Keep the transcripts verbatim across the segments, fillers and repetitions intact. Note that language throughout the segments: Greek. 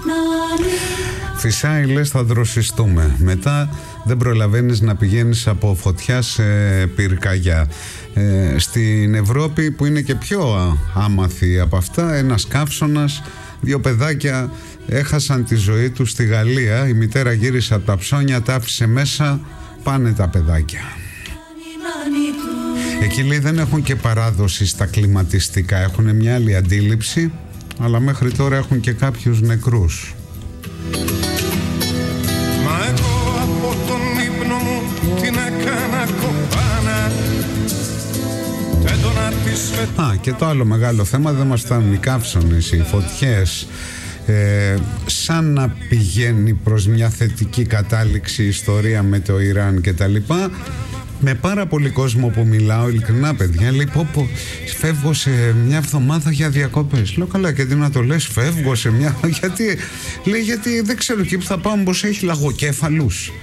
Φυσάει, λες, θα δροσιστούμε. Μετά δεν προλαβαίνεις να πηγαίνεις από φωτιά σε πυρκαγιά. ε, Στην Ευρώπη, που είναι και πιο άμαθη από αυτά, ένας καύσωνας, δύο παιδάκια έχασαν τη ζωή τους στη Γαλλία. Η μητέρα γύρισε από τα ψώνια, τα άφησε μέσα, πάνε τα παιδάκια. Εκεί, λέει, δεν έχουν και παράδοση στα κλιματιστικά. Έχουν μια άλλη αντίληψη, αλλά μέχρι τώρα έχουν και κάποιους νεκρούς. Μα εγώ από τον ύπνο μου την έκανα κοπάνα. Α, και το άλλο μεγάλο θέμα, δεν μας φτάνουν οι καύσωνες, οι φωτιές. Ε, σαν να πηγαίνει προς μια θετική κατάληξη η ιστορία με το Ιράν και τα λοιπά. Με πάρα πολύ κόσμο που μιλάω, ειλικρινά, παιδιά, λέει, πω, πω, φεύγω σε μια εβδομάδα για διακοπές. Λέω, καλά, και τι να το λες, φεύγω σε μια... γιατί, λέει, γιατί δεν ξέρω, εκεί που θα πάω πως έχει λαγοκέφαλους.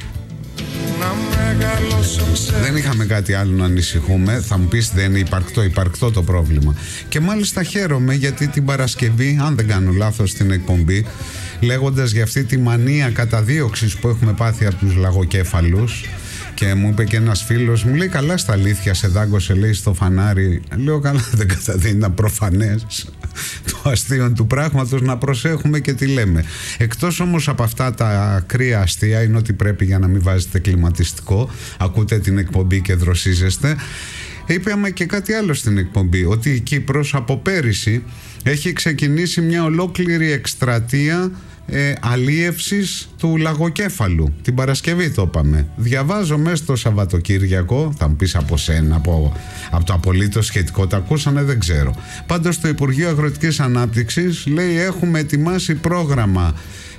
Δεν είχαμε κάτι άλλο να ανησυχούμε. Θα μου πεις, δεν είναι υπαρκτό, υπαρκτό το πρόβλημα. Και μάλιστα χαίρομαι, γιατί την Παρασκευή, αν δεν κάνω λάθος στην εκπομπή, λέγοντας για αυτή τη μανία καταδίωξης που έχουμε πάθει από τους λαγοκέφαλους, και μου είπε και ένας φίλος, μου λέει, καλά, στα αλήθεια σε δάγκωσε, λέει, στο φανάρι. Λέω, καλά, δεν καταδεί, ήταν προφανές το αστείο του πράγματος, να προσέχουμε και τι λέμε. Εκτός όμως από αυτά τα ακραία αστεία, είναι ότι πρέπει, για να μην βάζετε κλιματιστικό, ακούτε την εκπομπή και δροσίζεστε. Είπαμε και κάτι άλλο στην εκπομπή, ότι η Κύπρος από πέρυσι έχει ξεκινήσει μια ολόκληρη εκστρατεία ε, αλίευσης του λαγοκέφαλου. Την Παρασκευή το είπαμε. Διαβάζω μέσα στο Σαββατοκύριακο, θα μου πεις από σένα, από, από το απολύτως σχετικό, τα ακούσανε, δεν ξέρω. Πάντως το Υπουργείο Αγροτικής Ανάπτυξης λέει, έχουμε ετοιμάσει πρόγραμμα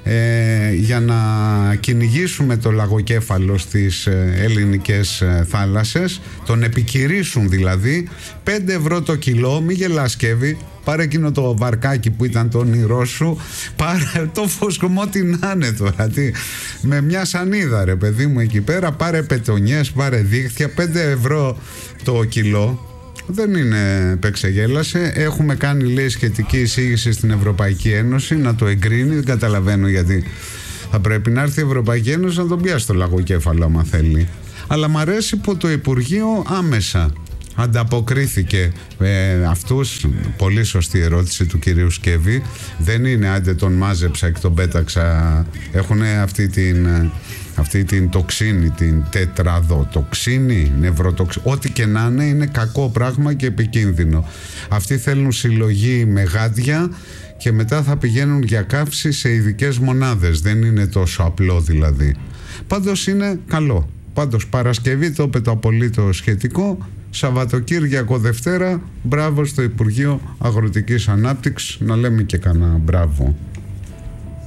Ε, για να κυνηγήσουμε το λαγοκέφαλο στις ε, ελληνικές ε, θάλασσες, τον επικυρίσουν δηλαδή. Πέντε ευρώ το κιλό, μη γελάς, Κέβη, πάρε εκείνο το βαρκάκι που ήταν το όνειρό σου, πάρε το φωσκωμό, τι να είναι τώρα, τι, με μια σανίδα, ρε παιδί μου, εκεί πέρα, πάρε πετονιές, πάρε δίχτυα. Πέντε ευρώ το κιλό. Δεν είναι παίξε-γέλασε. Έχουμε κάνει, λέει, σχετική εισήγηση στην Ευρωπαϊκή Ένωση να το εγκρίνει. Δεν καταλαβαίνω γιατί θα πρέπει να έρθει η Ευρωπαϊκή Ένωση να τον πιάσει το λαγοκέφαλο, άμα θέλει. Αλλά μ' αρέσει που το Υπουργείο άμεσα ανταποκρίθηκε ε, αυτούς. Πολύ σωστή ερώτηση του κυρίου Σκεύη. Δεν είναι άντε τον μάζεψα και τον πέταξα. Έχουν αυτή την... αυτή την τοξίνη, την τετραδοτοξίνη, νευροτοξίνη, ό,τι και να είναι, είναι κακό πράγμα και επικίνδυνο. Αυτοί θέλουν συλλογή με γάντια και μετά θα πηγαίνουν για καύση σε ειδικές μονάδες. Δεν είναι τόσο απλό δηλαδή. Πάντως είναι καλό. Πάντως Παρασκευή το είπε το απολύτως σχετικό. Σαββατοκύριακο Δευτέρα, μπράβο στο Υπουργείο Αγροτικής Ανάπτυξης, να λέμε και κανένα μπράβο.